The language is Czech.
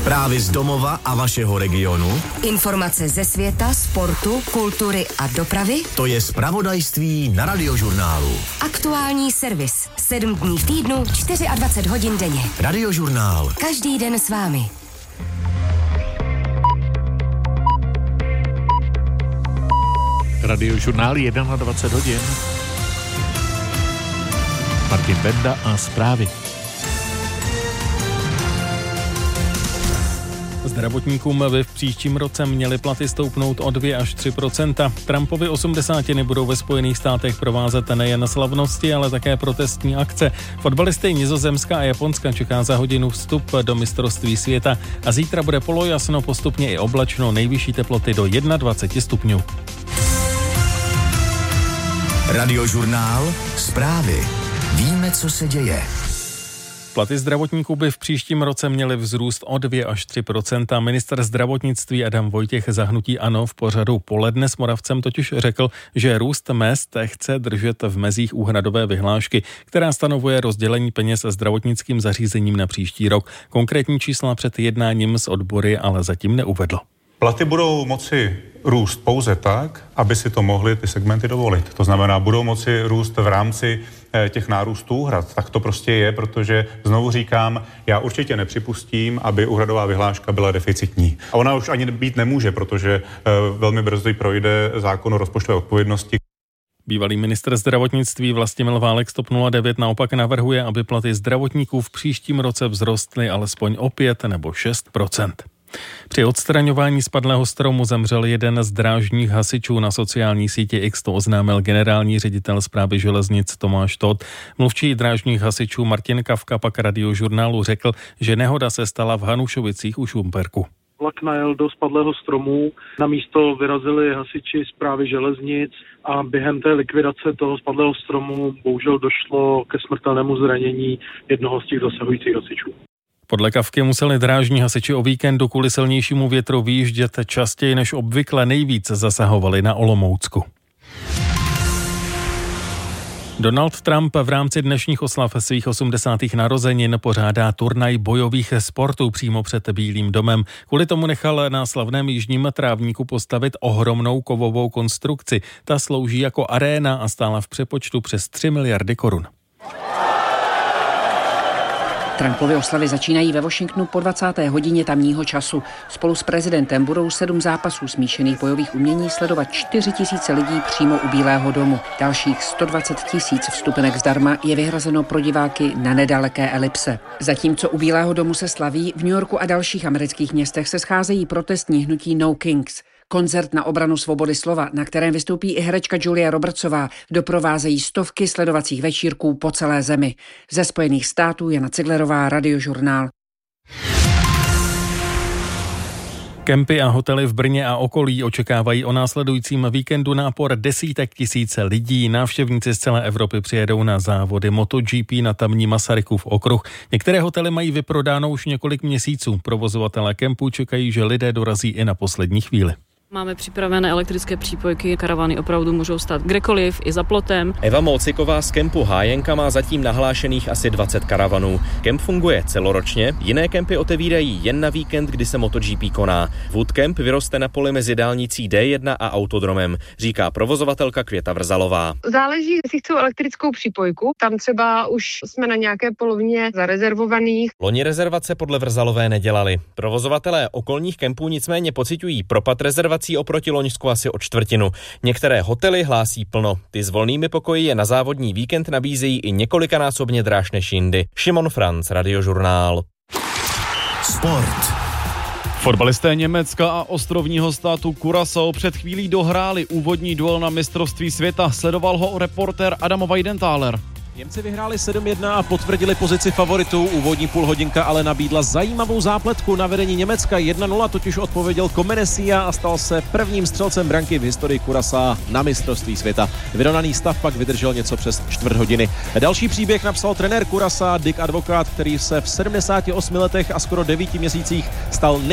Zprávy z domova a vašeho regionu. Informace ze světa, sportu, kultury a dopravy. To je zpravodajství na Radiožurnálu. Aktuální servis. 7 dní v týdnu, 24 hodin denně. Radiožurnál. Každý den s vámi. Radiožurnál 21 hodin. Martin Benda a zprávy. Zdravotníkům by v příštím roce měly platy stoupnout o 2 až 3%. Trumpovy 80 budou ve Spojených státech provázet nejen slavnosti, ale také protestní akce. Fotbalisty Nizozemska a Japonska čeká za hodinu vstup do mistrovství světa a zítra bude polojasno, postupně i oblačno, nejvyšší teploty do 21 stupňů. Radiožurnál. Zprávy. Víme, co se děje. Platy zdravotníků by v příštím roce měly vzrůst o 2 až 3%. Ministr zdravotnictví Adam Vojtěch za hnutí ANO v pořadu Poledne s Moravcem totiž řekl, že růst mezd chce držet v mezích úhradové vyhlášky, která stanovuje rozdělení peněz zdravotnickým zařízením na příští rok. Konkrétní čísla před jednáním s odbory ale zatím neuvedl. Platy budou moci růst pouze tak, aby si to mohly ty segmenty dovolit. To znamená, budou moci růst v rámci těch nárůstů úhrad. Tak to prostě je, protože znovu říkám, já určitě nepřipustím, aby úhradová vyhláška byla deficitní. A ona už ani být nemůže, protože velmi brzy projde zákon o rozpočtové odpovědnosti. Bývalý ministr zdravotnictví Vlastimil Válek z TOP 09 naopak navrhuje, aby platy zdravotníků v příštím roce vzrostly alespoň o 5 nebo 6%. Při odstraňování spadlého stromu zemřel jeden z drážních hasičů. Na sociální síti X to oznámil generální ředitel Správy železnic Tomáš Todt. Mluvčí drážních hasičů Martin Kavka pak Radiožurnálu řekl, že nehoda se stala v Hanušovicích u Šumperku. Vlak najel do spadlého stromu, na místo vyrazili hasiči Správy železnic a během té likvidace toho spadlého stromu bohužel došlo ke smrtelnému zranění jednoho z těch zasahujících hasičů. Podle Kavky museli drážní hasiči o víkendu kvůli silnějšímu větru vyjíždět častěji než obvykle, nejvíc zasahovali na Olomoucku. Donald Trump v rámci dnešních oslav svých 80. narozenin pořádá turnaj bojových sportů přímo před Bílým domem. Kvůli tomu nechal na slavném jižním trávníku postavit ohromnou kovovou konstrukci. Ta slouží jako aréna a stála v přepočtu přes 3 miliardy korun. Trumpovy oslavy začínají ve Washingtonu po 20. hodině tamního času. Spolu s prezidentem budou 7 zápasů smíšených bojových umění sledovat 4 000 lidí přímo u Bílého domu. Dalších 120 000 vstupenek zdarma je vyhrazeno pro diváky na nedaleké elipse. Zatímco u Bílého domu se slaví, v New Yorku a dalších amerických městech se scházejí protestní hnutí No Kings. Koncert na obranu svobody slova, na kterém vystoupí i herečka Julia Robertsová, doprovázejí stovky sledovacích večírků po celé zemi. Ze Spojených států Jana Ciglerová, Radiožurnál. Kempy a hotely v Brně a okolí očekávají o následujícím víkendu nápor desítek tisíce lidí. Návštěvníci z celé Evropy přijedou na závody MotoGP na tamní Masarykův okruh. Některé hotely mají vyprodáno už několik měsíců. Provozovatelé kempů čekají, že lidé dorazí i na poslední chvíli. Máme připravené elektrické přípojky, karavany opravdu můžou stát kdekoliv, i za plotem. Eva Mociková z kempu Hájenka má zatím nahlášených asi 20 karavanů. Kemp funguje celoročně, jiné kempy otevírají jen na víkend, kdy se MotoGP koná. Woodcamp vyroste na poli mezi dálnicí D1 a autodromem, říká provozovatelka Květa Vrzalová. Záleží, jestli chcou elektrickou přípojku, tam třeba už jsme na nějaké polovině zarezervovaných. Loni rezervace podle Vrzalové nedělali. Provozovatelé okolních kempů nicméně pociťují propad rezervací oproti loňsku asi o čtvrtinu. Některé hotely hlásí plno. Ty s volnými pokoji je na závodní víkend nabízejí i několikanásobně dráž než jindy. Šimon Franc, Radiožurnál. Sport. Fotbalisté Německa a ostrovního státu Curaçao před chvílí dohráli úvodní duel na mistrovství světa. Sledoval ho reportér Adam Weidenthaler. Němci vyhráli 7-1 a potvrdili pozici favoritů. Úvodní půlhodinka ale nabídla zajímavou zápletku. Na vedení Německa 1-0 totiž odpověděl Comenesia a stal se prvním střelcem branky v historii Curaçao na mistrovství světa. Vyrovnaný stav pak vydržel něco přes čtvrt hodiny. Další příběh napsal trenér Curaçao Dick Advokát, který se v 78 letech a skoro 9 měsících stal